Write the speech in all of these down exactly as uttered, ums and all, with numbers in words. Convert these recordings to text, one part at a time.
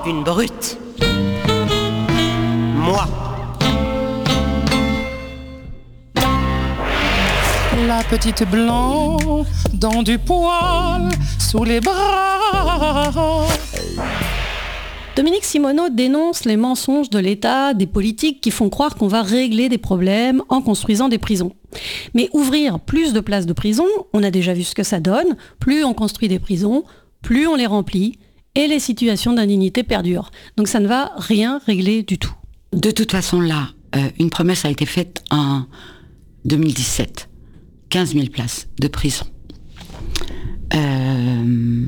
une brute. Moi. La petite blanc dans du poil sous les bras. Dominique Simoneau dénonce les mensonges de l'État, des politiques qui font croire qu'on va régler des problèmes en construisant des prisons. Mais ouvrir plus de places de prison, on a déjà vu ce que ça donne. Plus on construit des prisons, plus on les remplit et les situations d'indignité perdurent. Donc ça ne va rien régler du tout. De toute façon, là, euh, une promesse a été faite en deux mille dix-sept. quinze mille places de prison. Euh,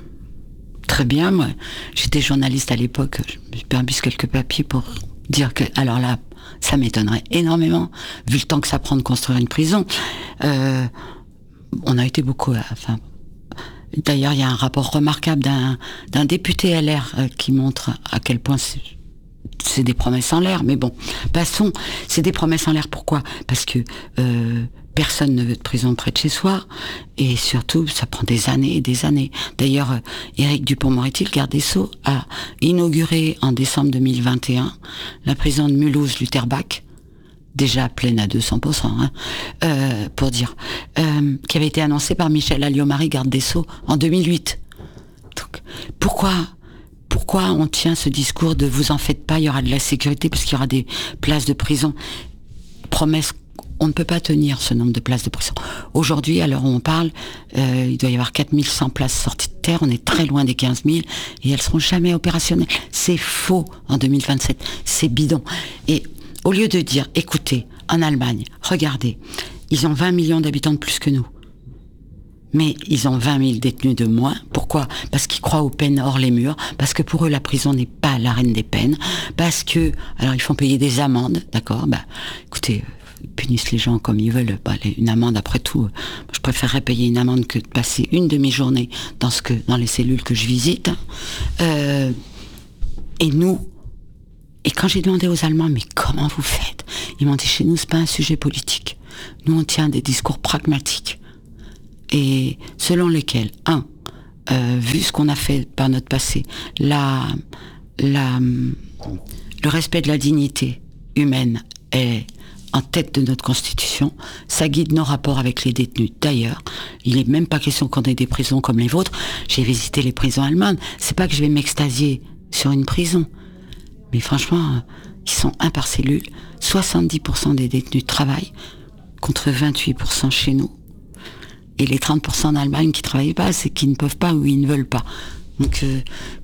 très bien, moi, j'étais journaliste à l'époque, je me suis permis quelques papiers pour dire que, alors là, ça m'étonnerait énormément, vu le temps que ça prend de construire une prison. Euh, on a été beaucoup, enfin, d'ailleurs, il y a un rapport remarquable d'un, d'un député L R euh, qui montre à quel point c'est, c'est des promesses en l'air, mais bon, passons, c'est des promesses en l'air, pourquoi ? Parce que euh, personne ne veut de prison près de chez soi, et surtout, ça prend des années et des années. D'ailleurs, euh, Éric Dupond-Moretti, le garde des Sceaux, a inauguré en décembre deux mille vingt et un la prison de Mulhouse-Lutterbach, déjà pleine à deux cents pour cent, hein, euh, pour dire, euh, qui avait été annoncée par Michel Alliot-Marie, garde des Sceaux, en deux mille huit. Donc, pourquoi Pourquoi on tient ce discours de vous en faites pas, il y aura de la sécurité parce qu'il y aura des places de prison. Promesse, on ne peut pas tenir ce nombre de places de prison. Aujourd'hui, à l'heure où on parle, euh, il doit y avoir quatre mille cent places sorties de terre, on est très loin des quinze mille et elles seront jamais opérationnelles. C'est faux en deux mille vingt-sept, c'est bidon. Et au lieu de dire, écoutez, en Allemagne, regardez, ils ont vingt millions d'habitants de plus que nous. Mais ils ont vingt mille détenus de moins. Pourquoi ? Parce qu'ils croient aux peines hors les murs, parce que pour eux la prison n'est pas la reine des peines, parce que, alors ils font payer des amendes, d'accord ? Bah, écoutez, ils punissent les gens comme ils veulent. Bah, une amende, après tout, je préférerais payer une amende que de passer une demi-journée dans ce que, dans les cellules que je visite. Euh, et nous, et quand j'ai demandé aux Allemands, mais comment vous faites ? Ils m'ont dit, chez nous, c'est pas un sujet politique. Nous, on tient des discours pragmatiques. Et selon lesquels, un, euh, vu ce qu'on a fait par notre passé, la, la, le respect de la dignité humaine est en tête de notre constitution, ça guide nos rapports avec les détenus. D'ailleurs, il n'est même pas question qu'on ait des prisons comme les vôtres. J'ai visité les prisons allemandes, c'est pas que je vais m'extasier sur une prison, mais franchement, ils sont un par cellule, soixante-dix pour cent des détenus travaillent, contre vingt-huit pour cent chez nous. Et les trente pour cent d'Allemagne qui ne travaillent pas, c'est qu'ils ne peuvent pas ou ils ne veulent pas. Donc, euh,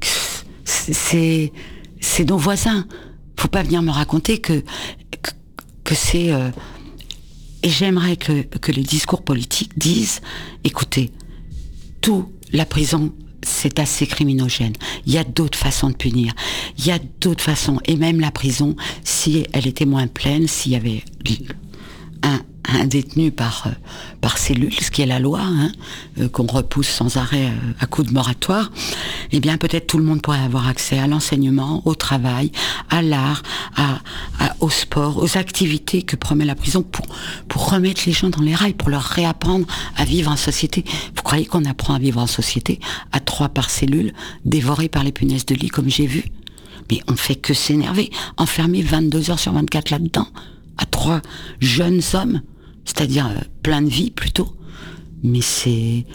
c'est, c'est nos voisins. Faut pas venir me raconter que, que, que c'est... Euh, et j'aimerais que, que les discours politiques disent, écoutez, tout, la prison, c'est assez criminogène. Il y a d'autres façons de punir. Il y a d'autres façons. Et même la prison, si elle était moins pleine, s'il y avait un... un détenu par, euh, par cellule, ce qui est la loi, hein, euh, qu'on repousse sans arrêt euh, à coup de moratoire, eh bien peut-être tout le monde pourrait avoir accès à l'enseignement, au travail, à l'art, à, à, au sport, aux activités que promet la prison pour, pour remettre les gens dans les rails, pour leur réapprendre à vivre en société. Vous croyez qu'on apprend à vivre en société à trois par cellule, dévorés par les punaises de lit comme j'ai vu ? Mais on fait que s'énerver, enfermer vingt-deux heures sur vingt-quatre là-dedans, à trois jeunes hommes, c'est-à-dire euh, plein de vie plutôt. Mais c'est...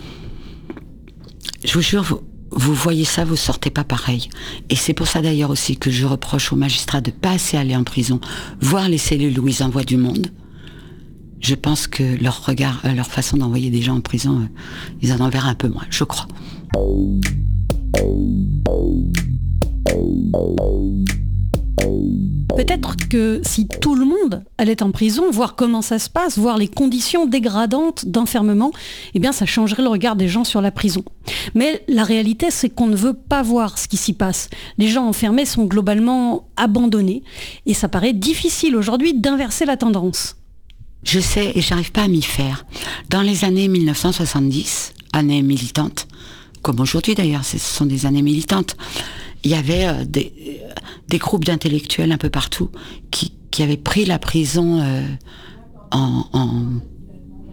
Je vous jure, vous, vous voyez ça, vous sortez pas pareil. Et c'est pour ça d'ailleurs aussi que je reproche aux magistrats de pas assez aller en prison, voir les cellules où ils envoient du monde. Je pense que leur regard, euh, leur façon d'envoyer des gens en prison, euh, ils en enverraient un peu moins, je crois. Peut-être que si tout le monde allait en prison, voir comment ça se passe, voir les conditions dégradantes d'enfermement, eh bien ça changerait le regard des gens sur la prison. Mais la réalité, c'est qu'on ne veut pas voir ce qui s'y passe. Les gens enfermés sont globalement abandonnés et ça paraît difficile aujourd'hui d'inverser la tendance. Je sais et j'arrive pas à m'y faire. Dans les années mille neuf cent soixante-dix, années militantes, comme aujourd'hui d'ailleurs, ce sont des années militantes, il y avait euh, des, euh, des groupes d'intellectuels un peu partout qui, qui avaient pris la prison euh, en, en,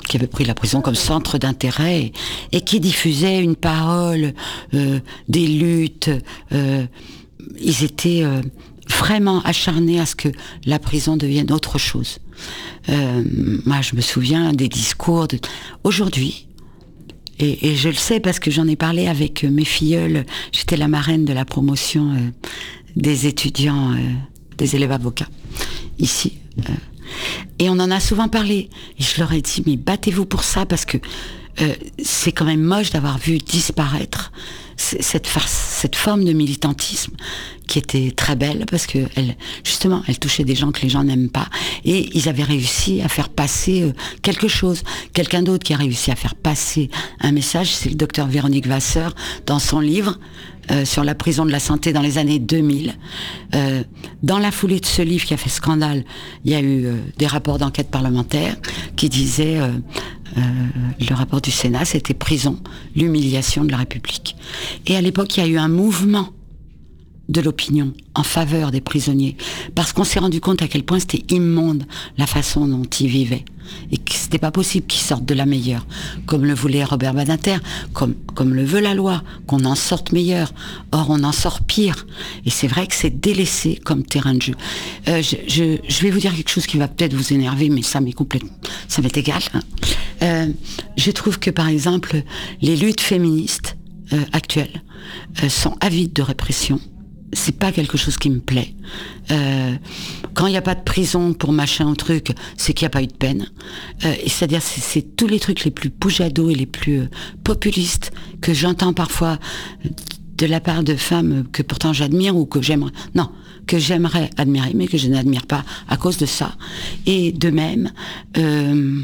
qui avait pris la prison comme centre d'intérêt et, et qui diffusait une parole, euh, des luttes. Euh, ils étaient euh, vraiment acharnés à ce que la prison devienne autre chose. Euh, moi, je me souviens des discours de... Aujourd'hui, et, et je le sais parce que j'en ai parlé avec mes filleuls, j'étais la marraine de la promotion euh, des étudiants, euh, des élèves avocats, ici. Euh, et on en a souvent parlé. Et je leur ai dit, mais battez-vous pour ça, parce que euh, c'est quand même moche d'avoir vu disparaître cette, farce, cette forme de militantisme qui était très belle, parce que elle, justement, elle touchait des gens que les gens n'aiment pas. Et ils avaient réussi à faire passer euh, quelque chose. Quelqu'un d'autre qui a réussi à faire passer un message, c'est le docteur Véronique Vasseur, dans son livre Euh, sur la prison de la santé dans les années deux mille. Euh, dans la foulée de ce livre qui a fait scandale, il y a eu euh, des rapports d'enquête parlementaire qui disaient, euh, euh, le rapport du Sénat, c'était prison, l'humiliation de la République. Et à l'époque, il y a eu un mouvement de l'opinion en faveur des prisonniers, parce qu'on s'est rendu compte à quel point c'était immonde la façon dont ils vivaient, et que c'était pas possible qu'ils sortent de la meilleure, comme le voulait Robert Badinter, comme, comme le veut la loi, qu'on en sorte meilleur. Or, on en sort pire. Et c'est vrai que c'est délaissé comme terrain de jeu. Euh, je, je, je vais vous dire quelque chose qui va peut-être vous énerver, mais ça m'est complètement, ça m'est égal. Hein. Euh, je trouve que, par exemple, les luttes féministes euh, actuelles euh, sont avides de répression. C'est pas quelque chose qui me plaît. Euh, quand il n'y a pas de prison pour machin ou truc, c'est qu'il n'y a pas eu de peine. Euh, et c'est-à-dire, c'est, c'est tous les trucs les plus bougeados et les plus euh, populistes que j'entends parfois de la part de femmes que pourtant j'admire ou que j'aimerais... Non, que j'aimerais admirer, mais que je n'admire pas à cause de ça. Et de même... Euh,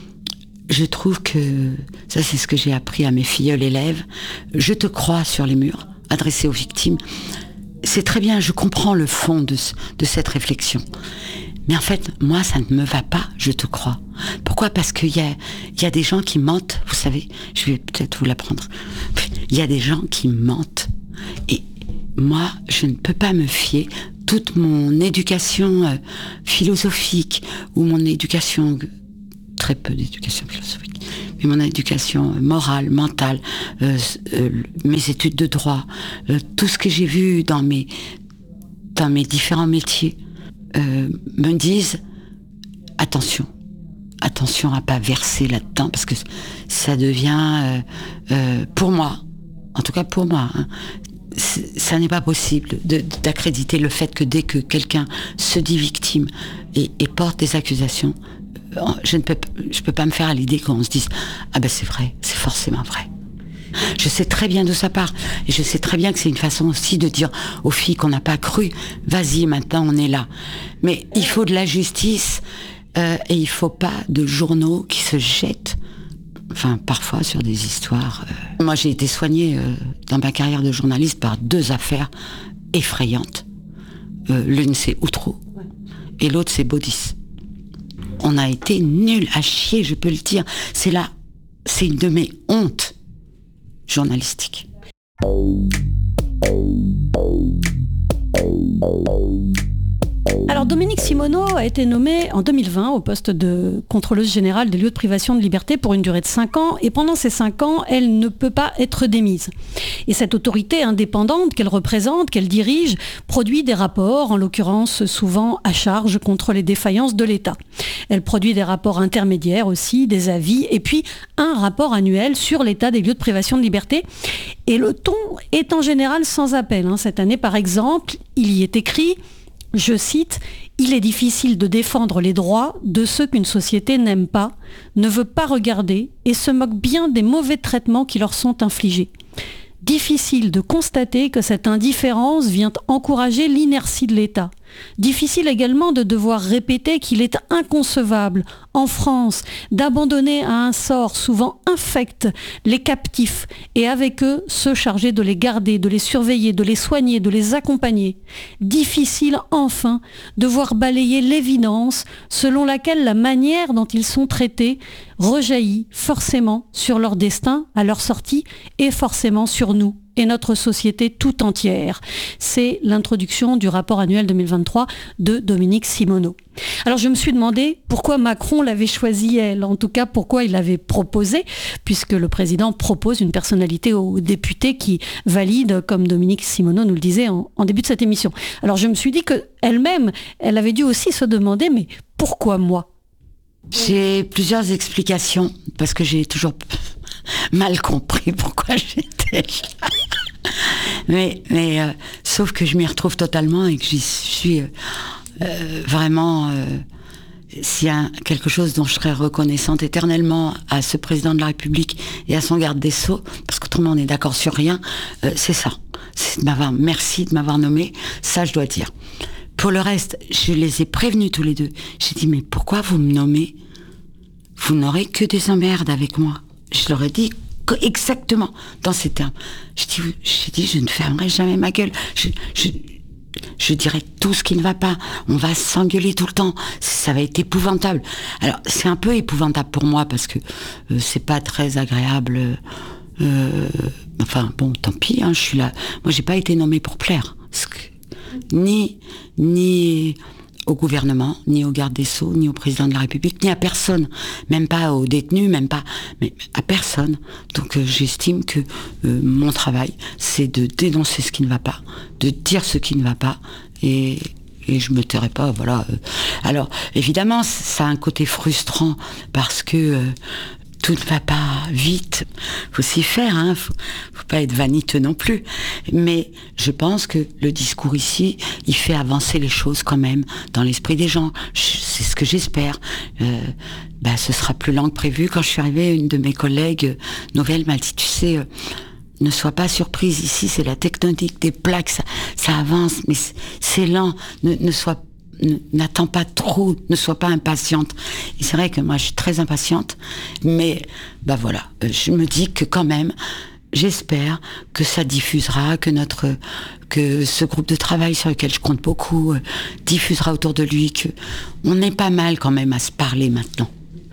je trouve que... Ça, c'est ce que j'ai appris à mes filleuls élèves. Je te crois sur les murs, adressé aux victimes. C'est très bien, je comprends le fond de, ce, de cette réflexion. Mais en fait, moi, ça ne me va pas, je te crois. Pourquoi ? Parce qu'il y a, il y a des gens qui mentent, vous savez, je vais peut-être vous l'apprendre. Il y a des gens qui mentent. Et moi, je ne peux pas me fier. Toute mon éducation euh, philosophique, ou mon éducation, très peu d'éducation philosophique, mais mon éducation morale, mentale, euh, euh, mes études de droit, euh, tout ce que j'ai vu dans mes, dans mes différents métiers, euh, me disent attention, attention à pas verser là-dedans, parce que ça devient, euh, euh, pour moi, en tout cas pour moi, hein, ça n'est pas possible de, d'accréditer le fait que dès que quelqu'un se dit victime et, et porte des accusations, je ne peux, je peux pas me faire à l'idée qu'on se dise ah ben c'est vrai, c'est forcément vrai. Je sais très bien d'où ça part, et je sais très bien que c'est une façon aussi de dire aux filles qu'on n'a pas cru, vas-y, maintenant on est là. Mais il faut de la justice, euh, et il faut pas de journaux qui se jettent, enfin parfois sur des histoires. Euh... Moi j'ai été soignée euh, dans ma carrière de journaliste par deux affaires effrayantes. Euh, l'une c'est Outreau, et l'autre c'est Baudis. On a été nuls à chier, je peux le dire. C'est là, c'est une de mes hontes journalistiques. Alors Dominique Simoneau a été nommée en deux mille vingt au poste de contrôleuse générale des lieux de privation de liberté pour une durée de cinq ans, et pendant ces cinq ans, elle ne peut pas être démise. Et cette autorité indépendante qu'elle représente, qu'elle dirige, produit des rapports, en l'occurrence souvent à charge contre les défaillances de l'État. Elle produit des rapports intermédiaires aussi, des avis, et puis un rapport annuel sur l'état des lieux de privation de liberté. Et le ton est en général sans appel. Cette année, par exemple, il y est écrit... Je cite, « Il est difficile de défendre les droits de ceux qu'une société n'aime pas, ne veut pas regarder et se moque bien des mauvais traitements qui leur sont infligés. Difficile de constater que cette indifférence vient encourager l'inertie de l'État. Difficile également de devoir répéter qu'il est inconcevable, en France, d'abandonner à un sort souvent infect les captifs et avec eux ceux chargés de les garder, de les surveiller, de les soigner, de les accompagner. Difficile enfin de voir balayer l'évidence selon laquelle la manière dont ils sont traités rejaillit forcément sur leur destin à leur sortie et forcément sur nous, et notre société tout entière. C'est l'introduction du rapport annuel deux mille vingt-trois de Dominique Simoneau. Alors je me suis demandé pourquoi Macron l'avait choisi elle, en tout cas pourquoi il l'avait proposé, puisque le président propose une personnalité aux députés qui valide, comme Dominique Simoneau nous le disait en, en début de cette émission. Alors je me suis dit qu'elle-même, elle avait dû aussi se demander, mais pourquoi moi ? J'ai plusieurs explications, parce que j'ai toujours mal compris pourquoi j'étais là. mais mais euh, sauf que je m'y retrouve totalement et que j'y suis euh, euh, vraiment... Euh, s'il y a quelque chose dont je serais reconnaissante éternellement à ce président de la République et à son garde des Sceaux, parce qu'autrement on est d'accord sur rien, euh, c'est ça. C'est de m'avoir, merci de m'avoir nommé, ça je dois dire. Pour le reste, je les ai prévenus tous les deux. J'ai dit, mais pourquoi vous me nommez ? Vous n'aurez que des emmerdes avec moi. Je leur ai dit exactement dans ces termes. J'ai dit, j'ai dit je ne fermerai jamais ma gueule. Je, je, je dirai tout ce qui ne va pas. On va s'engueuler tout le temps. Ça va être épouvantable. Alors, c'est un peu épouvantable pour moi parce que euh, c'est pas très agréable. Euh, enfin, bon, tant pis, hein, je suis là. Moi, j'ai pas été nommée pour plaire. Ni, ni au gouvernement, ni au garde des Sceaux, ni au président de la République, ni à personne, même pas aux détenus, même pas, mais à personne. Donc euh, j'estime que euh, mon travail, c'est de dénoncer ce qui ne va pas, de dire ce qui ne va pas, et, et je me tairai pas, voilà. Alors évidemment, ça a un côté frustrant parce que euh, tout ne va pas vite, faut s'y faire, hein, faut, faut pas être vaniteux non plus. Mais je pense que le discours ici, il fait avancer les choses quand même dans l'esprit des gens. Je, c'est ce que j'espère. Euh, bah, ce sera plus lent que prévu. Quand je suis arrivée, une de mes collègues nouvelles m'a dit, tu sais, euh, ne sois pas surprise, ici c'est la tectonique des plaques, ça, ça avance, mais c'est, c'est lent, ne, ne sois pas n'attends pas trop, ne sois pas impatiente. Et c'est vrai que moi je suis très impatiente, mais bah voilà, je me dis que quand même, j'espère que ça diffusera, que notre, que ce groupe de travail sur lequel je compte beaucoup euh, diffusera autour de lui, que on est pas mal quand même à se parler maintenant.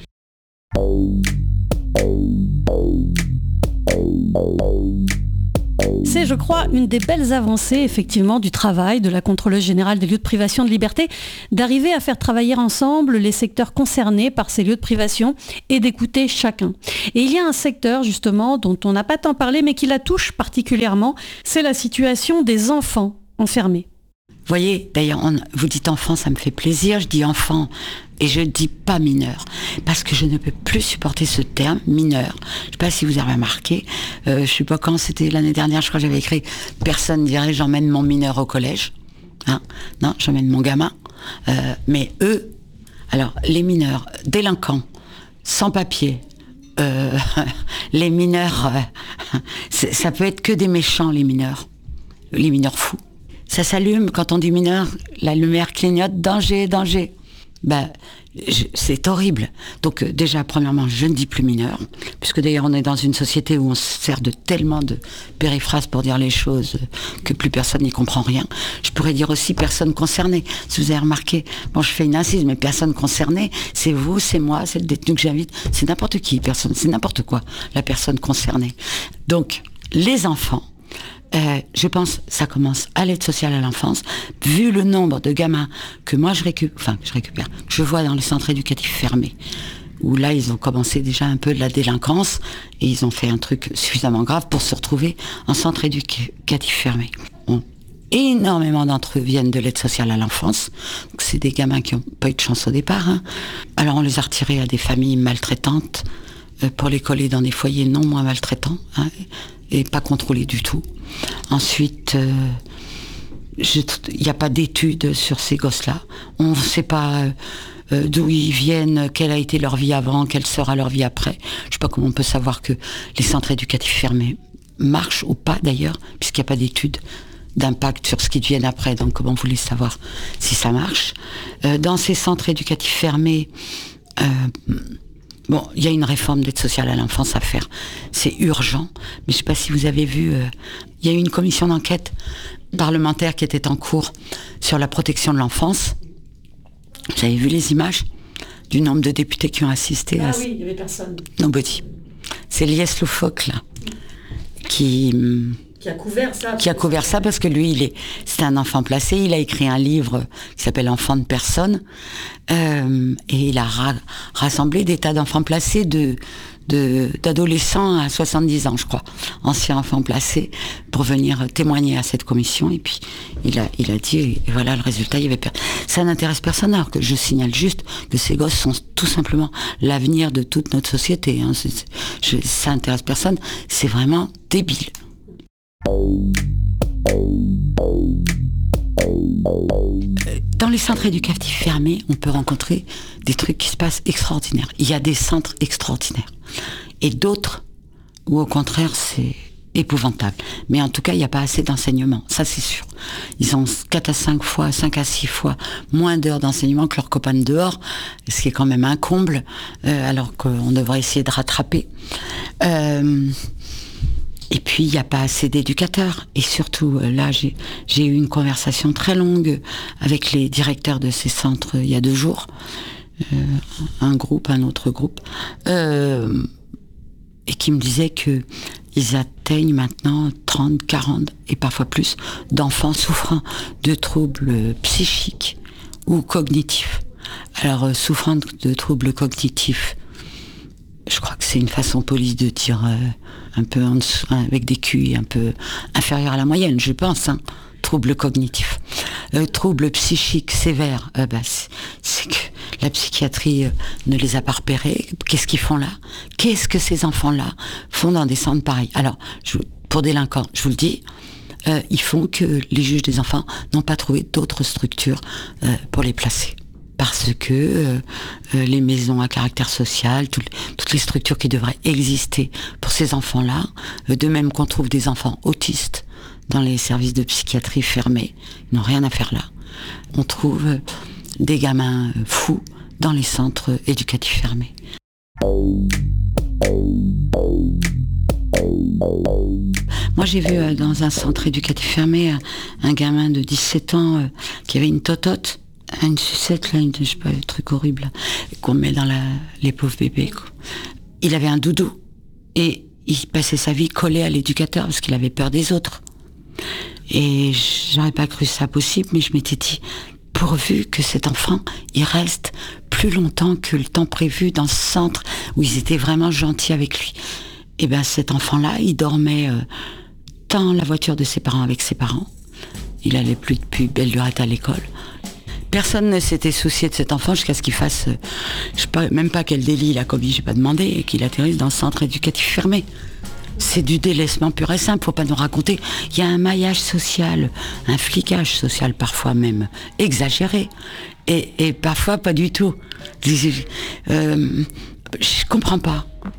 C'est, je crois, une des belles avancées, effectivement, du travail de la contrôleuse générale des lieux de privation de liberté, d'arriver à faire travailler ensemble les secteurs concernés par ces lieux de privation et d'écouter chacun. Et il y a un secteur, justement, dont on n'a pas tant parlé, mais qui la touche particulièrement, c'est la situation des enfants enfermés. Vous voyez, d'ailleurs, on, vous dites enfant, ça me fait plaisir, je dis enfant, et je ne dis pas mineur, parce que je ne peux plus supporter ce terme, mineur. Je ne sais pas si vous avez remarqué, euh, je ne sais pas quand, c'était l'année dernière, je crois que j'avais écrit, personne dirait j'emmène mon mineur au collège, hein, non, j'emmène mon gamin, euh, mais eux, alors, les mineurs, délinquants, sans papier, euh, les mineurs, euh, ça peut être que des méchants, les mineurs, les mineurs fous. Ça s'allume, quand on dit mineur, la lumière clignote, danger, danger. Ben, je, c'est horrible. Donc euh, déjà, premièrement, je ne dis plus mineur, puisque d'ailleurs on est dans une société où on se sert de tellement de périphrases pour dire les choses euh, que plus personne n'y comprend rien. Je pourrais dire aussi personne concernée. Si vous avez remarqué, bon, je fais une incise, mais personne concernée, c'est vous, c'est moi, c'est le détenu que j'invite, c'est n'importe qui, personne, c'est n'importe quoi, la personne concernée. Donc, les enfants, Euh, je pense que ça commence à l'aide sociale à l'enfance. Vu le nombre de gamins que moi je récupère, enfin que je récupère, que je vois dans les centres éducatifs fermés, où là ils ont commencé déjà un peu de la délinquance et ils ont fait un truc suffisamment grave pour se retrouver en centre éducatif fermé. Bon. Énormément d'entre eux viennent de l'aide sociale à l'enfance. Donc c'est des gamins qui n'ont pas eu de chance au départ, hein. Alors on les a retirés à des familles maltraitantes euh, pour les coller dans des foyers non moins maltraitants, hein, et pas contrôlés du tout. Ensuite, il euh, n'y a pas d'études sur ces gosses-là. On ne sait pas euh, d'où ils viennent, quelle a été leur vie avant, quelle sera leur vie après. Je ne sais pas comment on peut savoir que les centres éducatifs fermés marchent ou pas d'ailleurs, puisqu'il n'y a pas d'études d'impact sur ce qu'ils deviennent après. Donc comment vous voulez savoir si ça marche ? euh, Dans ces centres éducatifs fermés, euh, bon, il y a une réforme d'aide sociale à l'enfance à faire. C'est urgent. Mais je ne sais pas si vous avez vu, euh, il y a eu une commission d'enquête parlementaire qui était en cours sur la protection de l'enfance. Vous avez vu les images du nombre de députés qui ont assisté ah à... Ah oui, il n'y avait personne. Nobody. C'est Lies Loufoque, là, qui... Qui a couvert ça. Qui a couvert ça parce que lui, il est, c'est un enfant placé. Il a écrit un livre qui s'appelle Enfants de personne. Euh, et il a ra- rassemblé des tas d'enfants placés de, de, d'adolescents à soixante-dix ans, je crois. Anciens enfants placés pour venir témoigner à cette commission. Et puis, il a, il a dit, et voilà le résultat, il y avait per- ça n'intéresse personne. Alors que je signale juste que ces gosses sont tout simplement l'avenir de toute notre société. Hein. C'est, c'est, je, ça n'intéresse personne. C'est vraiment débile. Dans les centres éducatifs fermés, on peut rencontrer des trucs qui se passent extraordinaires. Il y a des centres extraordinaires. Et d'autres où au contraire c'est épouvantable. Mais en tout cas, il n'y a pas assez d'enseignement, ça c'est sûr. Ils ont quatre à cinq fois, cinq à six fois moins d'heures d'enseignement que leurs copains de dehors, ce qui est quand même un comble, euh, alors qu'on devrait essayer de rattraper. Euh, Et puis, il n'y a pas assez d'éducateurs. Et surtout, là, j'ai, j'ai eu une conversation très longue avec les directeurs de ces centres il y a deux jours. Euh, un groupe, un autre groupe. Euh, et qui me disaient qu'ils atteignent maintenant trente, quarante et parfois plus d'enfants souffrant de troubles psychiques ou cognitifs. Alors, euh, souffrant de troubles cognitifs, je crois que c'est une façon polie de dire euh, un peu en dessous, avec des Q I un peu inférieurs à la moyenne, je pense. Hein. Troubles cognitifs. Euh, troubles psychiques sévères, euh, bah, c'est, c'est que la psychiatrie euh, ne les a pas repérés. Qu'est-ce qu'ils font là ? Qu'est-ce que ces enfants-là font dans des centres pareils ? Alors, je, pour délinquants, je vous le dis, euh, ils font que les juges des enfants n'ont pas trouvé d'autres structures euh, pour les placer. Parce que euh, euh, les maisons à caractère social, tout, toutes les structures qui devraient exister pour ces enfants-là, euh, de même qu'on trouve des enfants autistes dans les services de psychiatrie fermés, ils n'ont rien à faire là. On trouve euh, des gamins euh, fous dans les centres éducatifs fermés. Moi j'ai vu euh, dans un centre éducatif fermé un, un gamin de dix-sept ans euh, qui avait une totote, une sucette là, une, je sais pas, un truc horrible là, qu'on met dans la, les pauvres bébés quoi. Il avait un doudou et il passait sa vie collé à l'éducateur parce qu'il avait peur des autres. Et j'aurais pas cru ça possible, mais je m'étais dit, pourvu que cet enfant il reste plus longtemps que le temps prévu dans ce centre où ils étaient vraiment gentils avec lui. Et ben cet enfant là il dormait euh, dans la voiture de ses parents avec ses parents, il allait plus depuis belle lurette à l'école. Personne ne s'était soucié de cet enfant jusqu'à ce qu'il fasse, euh, je sais pas, même pas quel délit il a commis, j'ai pas demandé, et qu'il atterrisse dans le centre éducatif fermé. C'est du délaissement pur et simple, faut pas nous raconter. Il y a un maillage social, un flicage social parfois même exagéré, et, et parfois pas du tout. Euh, je comprends pas.